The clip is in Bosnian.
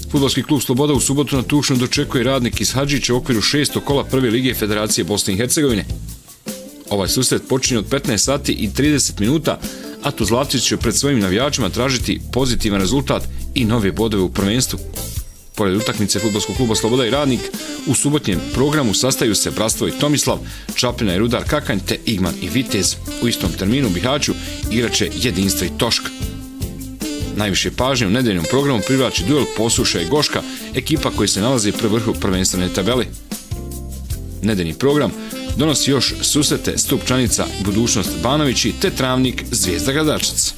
Fudbalski klub Sloboda u subotu na Tušnu dočekuje Radnik iz Hadžića u okviru 6. kola prve lige Federacije Bosne i Hercegovine. Ovaj susret počinje od 15 sati i 30 minuta, a Tuzlaci će pred svojim navijačima tražiti pozitivan rezultat i nove bodove u prvenstvu. Pored utakmice Fudbalskog kluba Sloboda i Radnik, u subotnjem programu sastaju se Bratstvo i Tomislav, Čapljina i Rudar Kakanj te Igman i Vitez. U istom terminu u Bihaću igraće Jedinstvo i Toška. Najviše pažnje u nedeljnom programu privlači duel Posuša i Goška, ekipa koji se nalazi pri vrhu prvenstvene tabele. Nedeljni program donosi još susrete Stupčanica Budućnost Banovići te Travnik Zvijezda Gradačac.